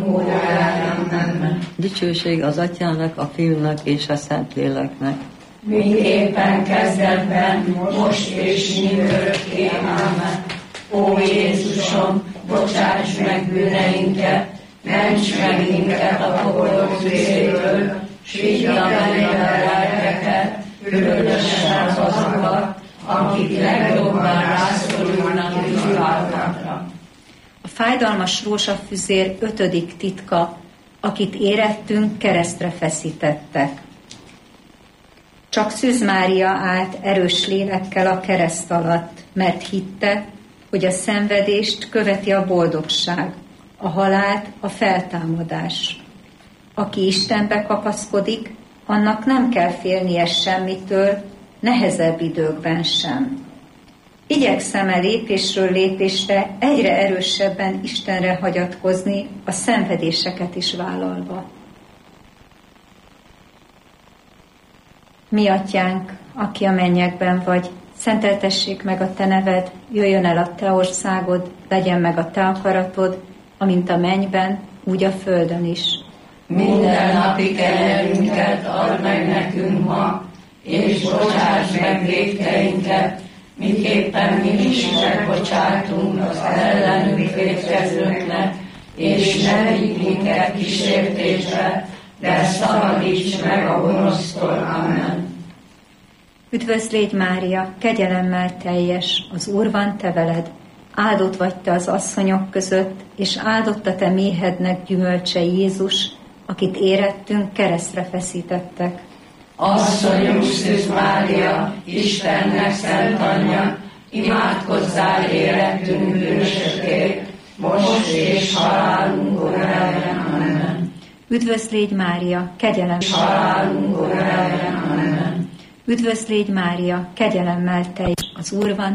óráján. Amen. Dicsőség az Atyának, a Fiúnak és a Szentléleknek. Miképpen kezdetben, most és mindörökké. Amen. Ó Jézusom, bocsáss meg bűneinket, ments meg minket a pokolok tüzéből, s vigy a mennybe lelkeket, különösen azokat, akik legjobban rászorulnak tűzoltatra. A fájdalmas rózsafüzér 5. titka, akit érettünk, keresztre feszítettek. Csak Szűz Mária állt erős lélekkel a kereszt alatt, mert hitte, hogy a szenvedést követi a boldogság, a halált a feltámadás. Aki Istenbe kapaszkodik, annak nem kell félnie semmitől, nehezebb időkben sem. Igyekszem-e lépésről lépésre egyre erősebben Istenre hagyatkozni, a szenvedéseket is vállalva. Mi Atyánk, aki a mennyekben vagy, szenteltessék meg a Te neved, jöjjön el a Te országod, legyen meg a Te akaratod, amint a mennyben, úgy a földön is. Minden napi kenyerünket add meg nekünk ma, és bocsáss meg vétkeinket, miképpen mi is megbocsátunk az ellenünk vétkezőknek, és ne vigy minket kísértésbe, de szabadíts meg a gonosztól. Amen. Üdvözl légy Mária, kegyelemmel teljes, az Úr van te veled, áldott vagy te az asszonyok között, és áldott a te méhednek gyümölcse Jézus, akit érettünk, keresztre feszítettek. Asszonyunk Szűz Mária, Istennek szent anyja, imádkozzál érettünk bűnösökért, most és halálunk óráján. Amen. Üdvözl légy Mária, kegyelemmel Halálunk óráján. Amen. Üdvözl légy Mária, kegyelemmel teljes, az Úr van